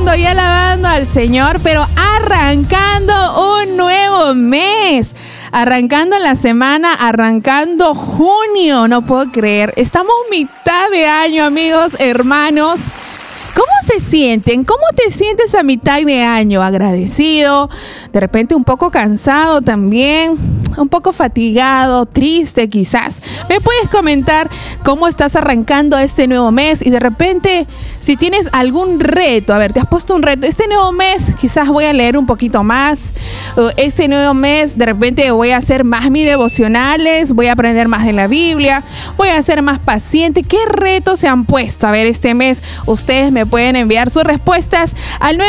cantando y alabando al Señor, pero arrancando un nuevo mes. Arrancando la semana, arrancando junio, no puedo creer. Estamos mitad de año, amigos, hermanos. ¿Cómo se sienten? ¿Cómo te sientes a mitad de año? ¿Agradecido? De repente un poco cansado también, un poco fatigado, triste quizás. ¿Me puedes comentar cómo estás arrancando este nuevo mes? Y de repente, si tienes algún reto, a ver, te has puesto un reto. Este nuevo mes quizás voy a leer un poquito más. Este nuevo mes de repente voy a hacer más mis devocionales, voy a aprender más de la Biblia, voy a ser más paciente. ¿Qué retos se han puesto? A ver, este mes ustedes me pueden enviar sus respuestas al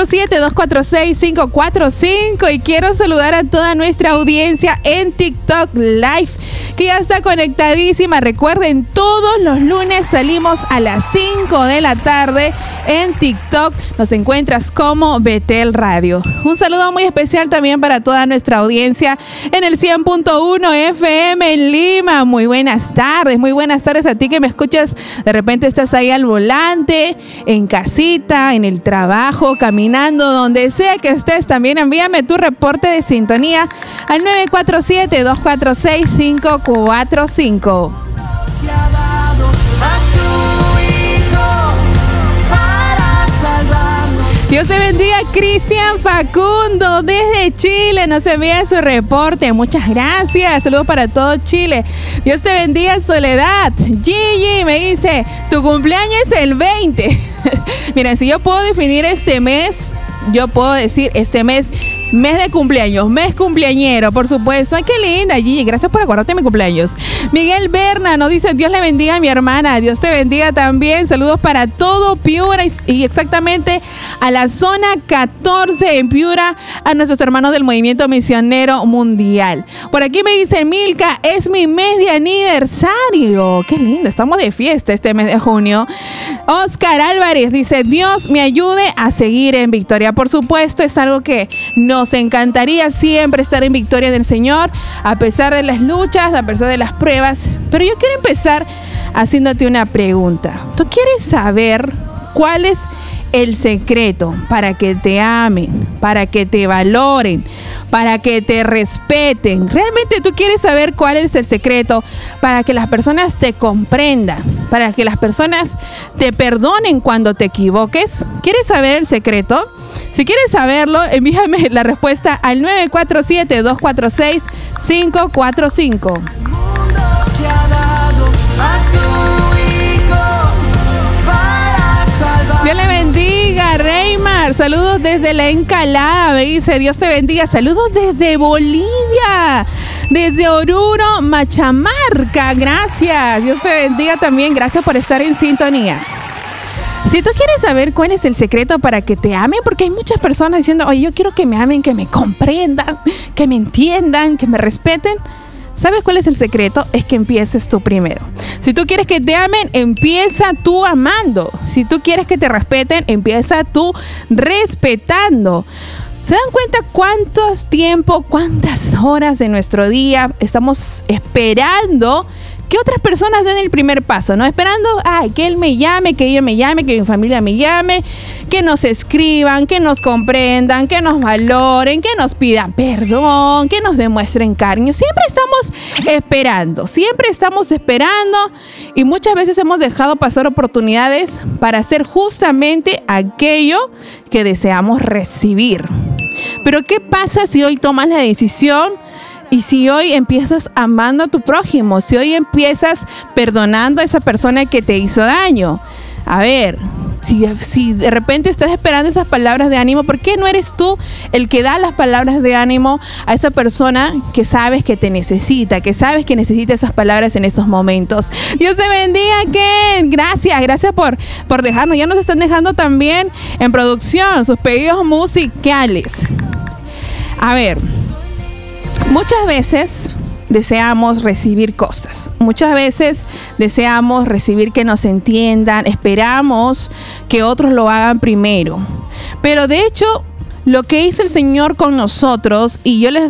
947-246-545 y quiero saludar a toda nuestra audiencia en TikTok Live que ya está conectadísima. Recuerden, todos los lunes salimos a las 5 de la tarde en TikTok. Nos encuentras como Betel Radio. Un saludo muy especial también para toda nuestra audiencia en el 100.1 FM en Lima. Muy buenas tardes a ti que me escuchas. De repente estás ahí al volante, en casita, en el trabajo, caminando, donde sea que estés. También envíame tu reporte de sintonía al 947-246-545. Dios te bendiga, Cristian Facundo desde Chile nos envía su reporte. Muchas gracias. Saludos para todo Chile. Dios te bendiga, Soledad. Gigi me dice, tu cumpleaños es el 20. Mira, si yo puedo definir este mes, yo puedo decir este mes de cumpleaños, mes cumpleañero, por supuesto. Ay, qué linda, Gigi, gracias por acordarte de mi cumpleaños. Miguel Berna nos dice, Dios le bendiga a mi hermana, Dios te bendiga también. Saludos para todo Piura y exactamente a la zona 14 en Piura, a nuestros hermanos del Movimiento Misionero Mundial. Por aquí me dice Milka, es mi mes de aniversario. Qué lindo, estamos de fiesta este mes de junio. Oscar Álvarez dice, Dios me ayude a seguir en victoria. Por supuesto, es algo que nos encantaría siempre estar en victoria del Señor, a pesar de las luchas, a pesar de las pruebas. Pero yo quiero empezar haciéndote una pregunta. ¿Tú quieres saber cuál es el secreto para que te amen, para que te valoren, para que te respeten? ¿Realmente tú quieres saber cuál es el secreto para que las personas te comprendan, para que las personas te perdonen cuando te equivoques? ¿Quieres saber el secreto? Si quieres saberlo, envíame la respuesta al 947-246-545. Dios le bendiga, Reymar. Saludos desde La Encalada. Me dice, Dios te bendiga. Saludos desde Bolivia, desde Oruro, Machamarca. Gracias. Dios te bendiga también. Gracias por estar en sintonía. Si tú quieres saber cuál es el secreto para que te amen, porque hay muchas personas diciendo, oye, yo quiero que me amen, que me comprendan, que me entiendan, que me respeten. ¿Sabes cuál es el secreto? Es que empieces tú primero. Si tú quieres que te amen, empieza tú amando. Si tú quieres que te respeten, empieza tú respetando. ¿Se dan cuenta cuántas horas de nuestro día estamos esperando que otras personas den el primer paso, ¿no? Esperando, que él me llame, que ella me llame, que mi familia me llame, que nos escriban, que nos comprendan, que nos valoren, que nos pidan perdón, que nos demuestren cariño. Siempre estamos esperando y muchas veces hemos dejado pasar oportunidades para hacer justamente aquello que deseamos recibir. Pero ¿qué pasa si hoy tomas la decisión? Y si hoy empiezas amando a tu prójimo, si hoy empiezas perdonando a esa persona que te hizo daño. A ver, si de repente estás esperando esas palabras de ánimo, ¿por qué no eres tú el que da las palabras de ánimo a esa persona que sabes que te necesita, que sabes que necesita esas palabras en esos momentos? Dios te bendiga, Ken. Gracias por dejarnos. Ya nos están dejando también en producción sus pedidos musicales. A ver, muchas veces deseamos recibir cosas. Muchas veces deseamos recibir que nos entiendan, esperamos que otros lo hagan primero. Pero de hecho, lo que hizo el Señor con nosotros, y yo les